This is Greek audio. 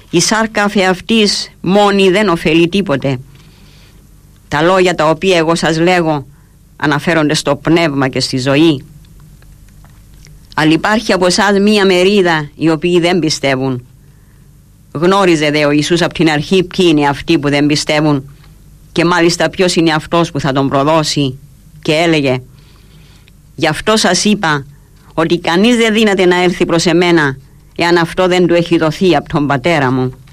Η σάρκα αυτής μόνη δεν ωφελεί τίποτε. Τα λόγια τα οποία εγώ σας λέγω αναφέρονται στο πνεύμα και στη ζωή. Αλλά υπάρχει από εσάς μία μερίδα οι οποίοι δεν πιστεύουν. Γνώριζε δε ο Ιησούς από την αρχή ποιοι είναι αυτοί που δεν πιστεύουν και μάλιστα ποιος είναι αυτός που θα τον προδώσει, και έλεγε: «Γι' αυτό σας είπα ότι κανείς δεν δύναται να έρθει προς εμένα εάν αυτό δεν του έχει δοθεί από τον Πατέρα μου».